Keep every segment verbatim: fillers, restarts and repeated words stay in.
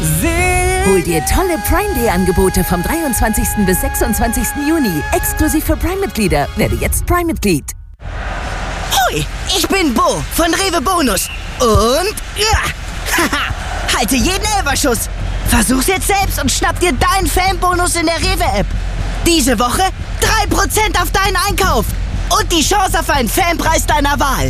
Hol dir tolle Prime Day Angebote vom dreiundzwanzigsten bis sechsundzwanzigsten Juni. Exklusiv für Prime-Mitglieder. Werde jetzt Prime-Mitglied. Hoi, ich bin Bo von Rewe Bonus. Und ja, haha, halte jeden Elferschuss. Versuch's jetzt selbst und schnapp dir deinen Fanbonus in der Rewe-App. Diese Woche drei Prozent auf deinen Einkauf. Und die Chance auf einen Fanpreis deiner Wahl.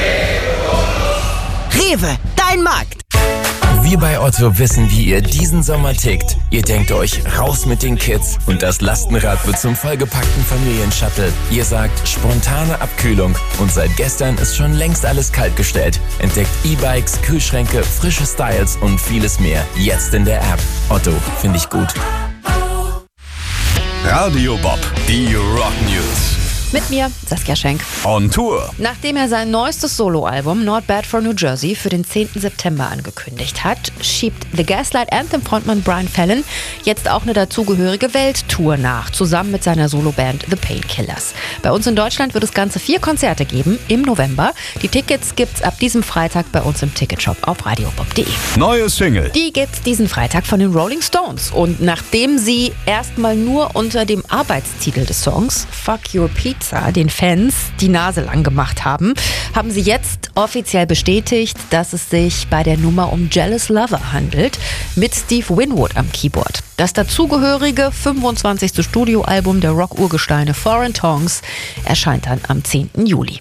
Rewe, dein Markt. Wir bei Otto wissen, wie ihr diesen Sommer tickt. Ihr denkt euch, raus mit den Kids und das Lastenrad wird zum vollgepackten Familienshuttle. Ihr sagt, spontane Abkühlung und seit gestern ist schon längst alles kaltgestellt. Entdeckt E-Bikes, Kühlschränke, frische Styles und vieles mehr. Jetzt in der App. Otto, finde ich gut. Radio Bob, die Rock News. Mit mir, Saskia Schenk. On Tour. Nachdem er sein neuestes Soloalbum Not Bad for New Jersey für den zehnten September angekündigt hat, schiebt The Gaslight Anthem-Frontmann Brian Fallon jetzt auch eine dazugehörige Welttour nach, zusammen mit seiner Soloband The Painkillers. Bei uns in Deutschland wird es ganze vier Konzerte geben im November. Die Tickets gibt's ab diesem Freitag bei uns im Ticketshop auf radiobob punkt de. Neue Single. Die gibt's diesen Freitag von den Rolling Stones. Und nachdem sie erstmal nur unter dem Arbeitstitel des Songs Fuck Your Pizza den Fans die Nase lang gemacht haben, haben sie jetzt offiziell bestätigt, dass es sich bei der Nummer um Jealous Lover handelt, mit Steve Winwood am Keyboard. Das dazugehörige fünfundzwanzigste Studioalbum der Rock-Urgesteine Foreign Tongues erscheint dann am zehnten Juli.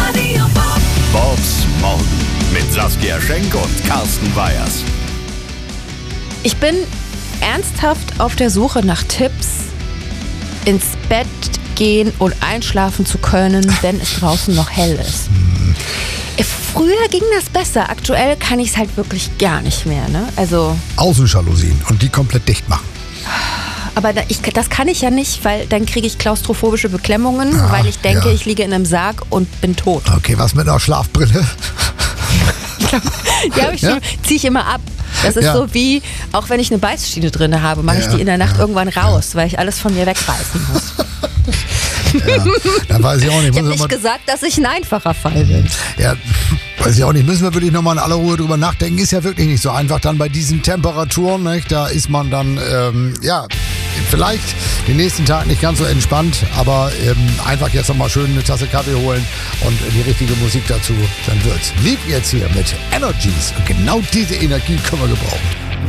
Bobs Morgen mit Saskia Schenk und Carsten Weyers. Ich bin ernsthaft auf der Suche nach Tipps, ins Bett gehen und einschlafen zu können, wenn es draußen noch hell ist. Früher ging das besser, aktuell kann ich es halt wirklich gar nicht mehr. Ne? Also Außenjalousien und die komplett dicht machen. Aber da, ich, das kann ich ja nicht, weil dann kriege ich klaustrophobische Beklemmungen, ja, weil ich denke, ja. ich liege in einem Sarg und bin tot. Okay, was mit einer Schlafbrille? Die habe ich Ja? schon, ziehe ich immer ab. Das ist Ja. so wie, auch wenn ich eine Beißschiene drin habe, mache Ja, ich die in der Nacht ja, irgendwann raus, weil ich alles von mir wegreißen muss. Ja, dann weiß ich auch nicht. Ich habe Muss nicht mal, gesagt, dass ich ein einfacher Fall bin. ja, weiß ich auch nicht. Müssen wir wirklich nochmal in aller Ruhe drüber nachdenken. Ist ja wirklich nicht so einfach dann bei diesen Temperaturen. Nicht? Da ist man dann, ähm, ja, vielleicht den nächsten Tag nicht ganz so entspannt, aber ähm, einfach jetzt nochmal schön eine Tasse Kaffee holen und die richtige Musik dazu. Dann wird's. Lieb jetzt hier mit Energies. Und genau diese Energie können wir gebrauchen.